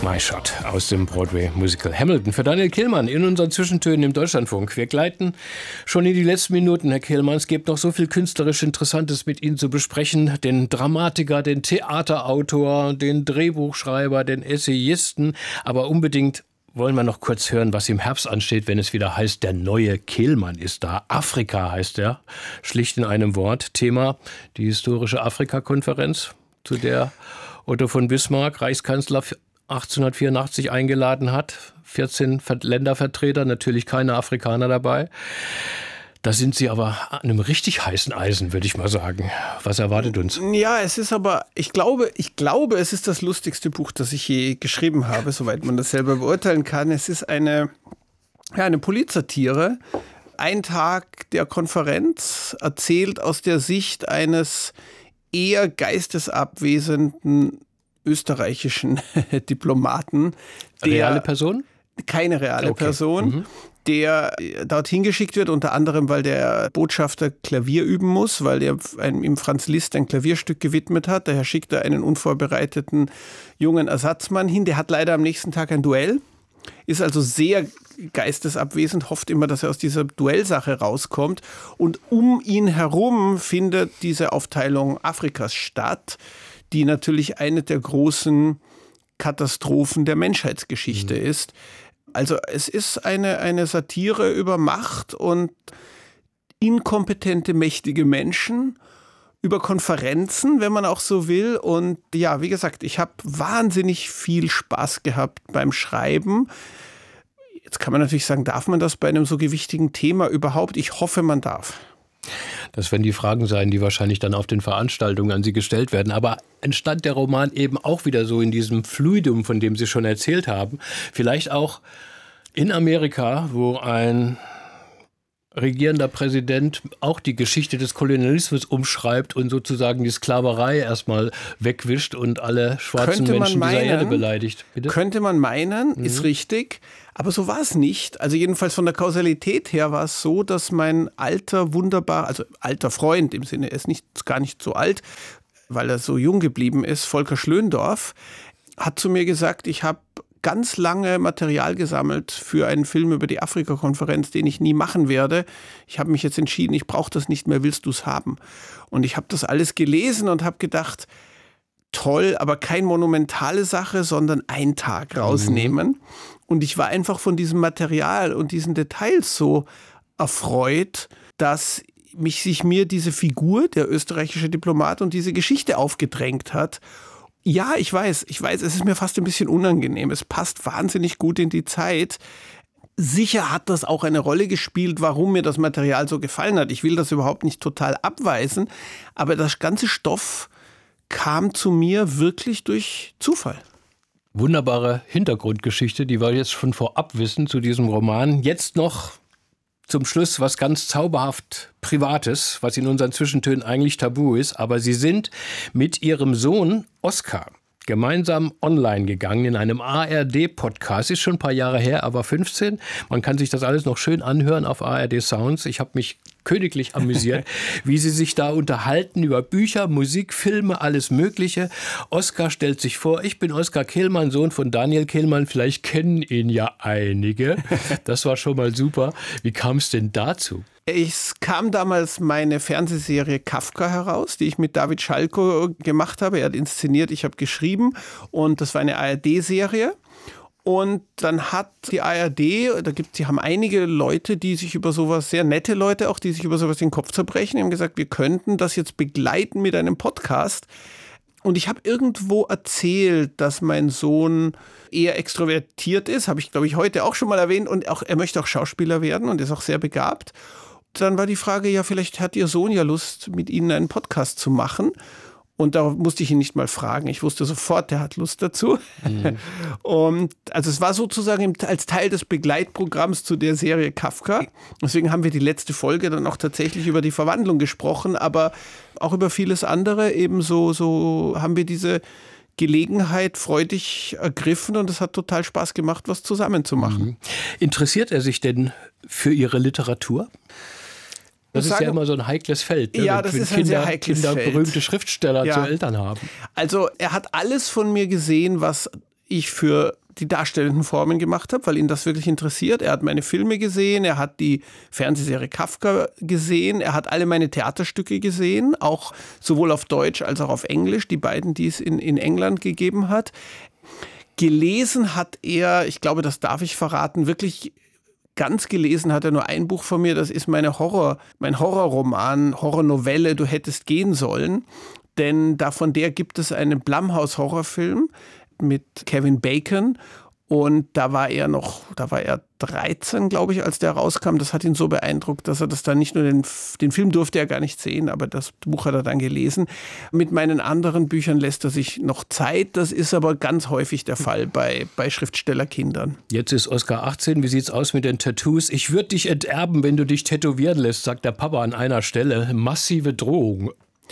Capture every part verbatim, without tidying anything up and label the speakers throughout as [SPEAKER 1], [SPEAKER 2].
[SPEAKER 1] My Shot aus dem Broadway-Musical Hamilton für Daniel Kehlmann in unseren Zwischentönen im Deutschlandfunk. Wir gleiten schon in die letzten Minuten, Herr Kehlmann. Es gibt noch so viel künstlerisch Interessantes mit Ihnen zu besprechen. Den Dramatiker, den Theaterautor, den Drehbuchschreiber, den Essayisten. Aber unbedingt wollen wir noch kurz hören, was im Herbst ansteht, wenn es wieder heißt, der neue Kehlmann ist da. Afrika heißt er, schlicht in einem Wort. Thema, die historische Afrika-Konferenz, zu der Otto von Bismarck, Reichskanzler, achtzehnhundertvierundachtzig eingeladen hat. vierzehn Ländervertreter, natürlich keine Afrikaner dabei. Da sind Sie aber an einem richtig heißen Eisen, würde ich mal sagen. Was erwartet uns?
[SPEAKER 2] Ja, es ist aber, ich glaube, ich glaube, es ist das lustigste Buch, das ich je geschrieben habe, soweit man das selber beurteilen kann. Es ist eine, ja, eine Politsatire. Ein Tag der Konferenz, erzählt aus der Sicht eines eher geistesabwesenden österreichischen Diplomaten. Der,
[SPEAKER 1] reale Person?
[SPEAKER 2] Keine reale okay. Person, mhm. der dorthin geschickt wird, unter anderem, weil der Botschafter Klavier üben muss, weil er ihm Franz Liszt ein Klavierstück gewidmet hat. Daher schickt er einen unvorbereiteten jungen Ersatzmann hin. Der hat leider am nächsten Tag ein Duell, ist also sehr geistesabwesend, hofft immer, dass er aus dieser Duellsache rauskommt. Und um ihn herum findet diese Aufteilung Afrikas statt, die natürlich eine der großen Katastrophen der Menschheitsgeschichte mhm. ist. Also es ist eine, eine Satire über Macht und inkompetente, mächtige Menschen, über Konferenzen, wenn man auch so will. Und ja, wie gesagt, ich habe wahnsinnig viel Spaß gehabt beim Schreiben. Jetzt kann man natürlich sagen, darf man das bei einem so gewichtigen Thema überhaupt? Ich hoffe, man darf.
[SPEAKER 1] Das werden die Fragen sein, die wahrscheinlich dann auf den Veranstaltungen an Sie gestellt werden. Aber entstand der Roman eben auch wieder so in diesem Fluidum, von dem Sie schon erzählt haben? Vielleicht auch in Amerika, wo ein regierender Präsident auch die Geschichte des Kolonialismus umschreibt und sozusagen die Sklaverei erstmal wegwischt und alle schwarzen Menschen meinen, dieser Erde beleidigt. Bitte?
[SPEAKER 2] Könnte man meinen, mhm. ist richtig. Aber so war es nicht. Also jedenfalls von der Kausalität her war es so, dass mein alter, wunderbar, also alter Freund im Sinne, er ist nicht, gar nicht so alt, weil er so jung geblieben ist, Volker Schlöndorff, hat zu mir gesagt, ich habe ganz lange Material gesammelt für einen Film über die Afrika-Konferenz, den ich nie machen werde. Ich habe mich jetzt entschieden, ich brauche das nicht mehr, willst du es haben? Und ich habe das alles gelesen und habe gedacht, toll, aber keine monumentale Sache, sondern einen Tag rausnehmen. Mhm. Und ich war einfach von diesem Material und diesen Details so erfreut, dass mich sich mir diese Figur, der österreichische Diplomat, und diese Geschichte aufgedrängt hat. Ja, ich weiß, ich weiß, es ist mir fast ein bisschen unangenehm. Es passt wahnsinnig gut in die Zeit. Sicher hat das auch eine Rolle gespielt, warum mir das Material so gefallen hat. Ich will das überhaupt nicht total abweisen, aber das ganze Stoff kam zu mir wirklich durch Zufall.
[SPEAKER 1] Wunderbare Hintergrundgeschichte, die wir jetzt schon vorab wissen zu diesem Roman. Jetzt noch zum Schluss was ganz zauberhaft Privates, was in unseren Zwischentönen eigentlich tabu ist. Aber Sie sind mit Ihrem Sohn Oskar gemeinsam online gegangen in einem A R D-Podcast. Ist schon ein paar Jahre her, aber fünfzehn. Man kann sich das alles noch schön anhören auf A R D Sounds. Ich habe mich königlich amüsiert, wie sie sich da unterhalten über Bücher, Musik, Filme, alles Mögliche. Oskar stellt sich vor, ich bin Oskar Kehlmann, Sohn von Daniel Kehlmann. Vielleicht kennen ihn ja einige. Das war schon mal super. Wie kam es denn dazu?
[SPEAKER 2] Es kam damals meine Fernsehserie Kafka heraus, die ich mit David Schalko gemacht habe. Er hat inszeniert, ich habe geschrieben, und das war eine A R D-Serie. Und dann hat die A R D, da gibt, sie haben einige Leute, die sich über sowas, sehr nette Leute auch, die sich über sowas den Kopf zerbrechen, die haben gesagt, wir könnten das jetzt begleiten mit einem Podcast. Und ich habe irgendwo erzählt, dass mein Sohn eher extrovertiert ist, habe ich, glaube ich, heute auch schon mal erwähnt, und auch, er möchte auch Schauspieler werden und ist auch sehr begabt. Dann war die Frage, ja, vielleicht hat Ihr Sohn ja Lust, mit Ihnen einen Podcast zu machen. Und da musste ich ihn nicht mal fragen. Ich wusste sofort, der hat Lust dazu. Mhm. Und also es war sozusagen als Teil des Begleitprogramms zu der Serie Kafka. Deswegen haben wir die letzte Folge dann auch tatsächlich über die Verwandlung gesprochen, aber auch über vieles andere. Ebenso so haben wir diese Gelegenheit freudig ergriffen, und es hat total Spaß gemacht, was zusammen zu machen.
[SPEAKER 1] Mhm. Interessiert er sich denn für Ihre Literatur? Das ist sagen, ja immer so ein heikles Feld, ne?
[SPEAKER 2] Ja, das ist ein
[SPEAKER 1] Kinder,
[SPEAKER 2] sehr heikles
[SPEAKER 1] Kinder
[SPEAKER 2] Feld.
[SPEAKER 1] berühmte Schriftsteller ja. zu Eltern haben.
[SPEAKER 2] Also er hat alles von mir gesehen, was ich für die darstellenden Formen gemacht habe, weil ihn das wirklich interessiert. Er hat meine Filme gesehen, er hat die Fernsehserie Kafka gesehen, er hat alle meine Theaterstücke gesehen, auch sowohl auf Deutsch als auch auf Englisch, die beiden, die es in, in England gegeben hat. Gelesen hat er, ich glaube, das darf ich verraten, wirklich ganz gelesen hat er nur ein Buch von mir, das ist meine Horror, mein Horrorroman, Horrornovelle, Du hättest gehen sollen. Denn da von der gibt es einen Blumhouse-Horrorfilm mit Kevin Bacon. Und da war er noch, da war er dreizehn, glaube ich, als der rauskam. Das hat ihn so beeindruckt, dass er das dann nicht nur, den, den Film durfte er gar nicht sehen, aber das Buch hat er dann gelesen. Mit meinen anderen Büchern lässt er sich noch Zeit. Das ist aber ganz häufig der Fall bei, bei Schriftstellerkindern.
[SPEAKER 1] Jetzt ist Oskar achtzehn. Wie sieht's aus mit den Tattoos? Ich würde dich enterben, wenn du dich tätowieren lässt, sagt der Papa an einer Stelle. Massive Drohung.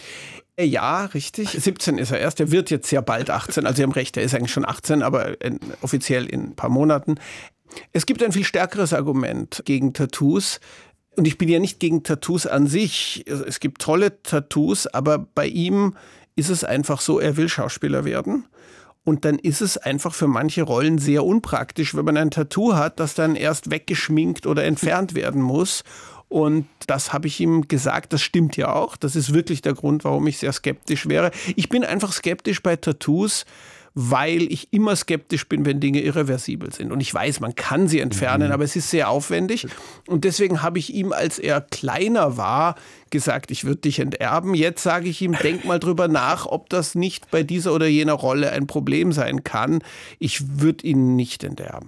[SPEAKER 2] Ja, richtig. siebzehn ist er erst. Er wird jetzt sehr bald achtzehn. Also Sie haben recht, er ist eigentlich schon achtzehn, aber in, offiziell in ein paar Monaten. Es gibt ein viel stärkeres Argument gegen Tattoos. Und ich bin ja nicht gegen Tattoos an sich. Es gibt tolle Tattoos, aber bei ihm ist es einfach so, er will Schauspieler werden. Und dann ist es einfach für manche Rollen sehr unpraktisch, wenn man ein Tattoo hat, das dann erst weggeschminkt oder entfernt werden muss. Und das habe ich ihm gesagt, das stimmt ja auch. Das ist wirklich der Grund, warum ich sehr skeptisch wäre. Ich bin einfach skeptisch bei Tattoos, weil ich immer skeptisch bin, wenn Dinge irreversibel sind. Und ich weiß, man kann sie entfernen, mhm. aber es ist sehr aufwendig. Und deswegen habe ich ihm, als er kleiner war, gesagt, ich würde dich enterben. Jetzt sage ich ihm, denk mal drüber nach, ob das nicht bei dieser oder jener Rolle ein Problem sein kann. Ich würde ihn nicht enterben.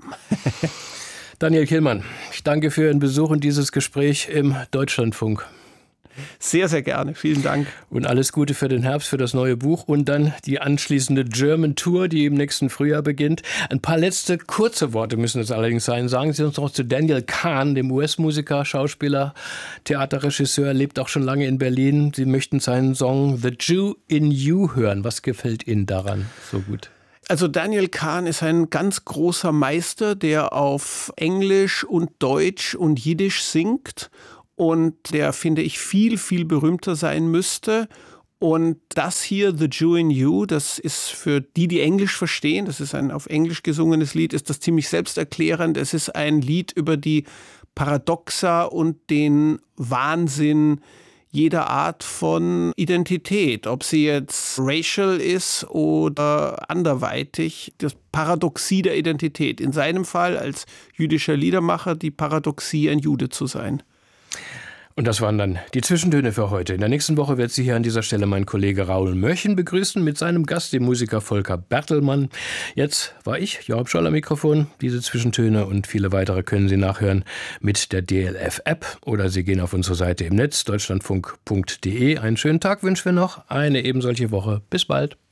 [SPEAKER 1] Daniel Kehlmann, ich danke für Ihren Besuch und dieses Gespräch im Deutschlandfunk.
[SPEAKER 2] Sehr, sehr gerne. Vielen Dank.
[SPEAKER 1] Und alles Gute für den Herbst, für das neue Buch und dann die anschließende German Tour, die im nächsten Frühjahr beginnt. Ein paar letzte kurze Worte müssen es allerdings sein. Sagen Sie uns noch zu Daniel Kahn, dem U S-Musiker, Schauspieler, Theaterregisseur, lebt auch schon lange in Berlin. Sie möchten seinen Song The Jew in You hören. Was gefällt Ihnen daran so gut?
[SPEAKER 2] Also Daniel Kahn ist ein ganz großer Meister, der auf Englisch und Deutsch und Jiddisch singt und der, finde ich, viel, viel berühmter sein müsste. Und das hier, The Jew in You, das ist für die, die Englisch verstehen, das ist ein auf Englisch gesungenes Lied, ist das ziemlich selbsterklärend. Es ist ein Lied über die Paradoxa und den Wahnsinn jeder Art von Identität, ob sie jetzt racial ist oder anderweitig, das Paradoxie der Identität. In seinem Fall als jüdischer Liedermacher die Paradoxie, ein Jude zu sein.
[SPEAKER 1] Und das waren dann die Zwischentöne für heute. In der nächsten Woche wird Sie hier an dieser Stelle mein Kollege Raul Mörchen begrüßen mit seinem Gast, dem Musiker Volker Bertelmann. Jetzt war ich, Joachim Scholl am Mikrofon. Diese Zwischentöne und viele weitere können Sie nachhören mit der D L F-App oder Sie gehen auf unsere Seite im Netz deutschlandfunk punkt de. Einen schönen Tag wünschen wir noch, eine ebensolche Woche. Bis bald.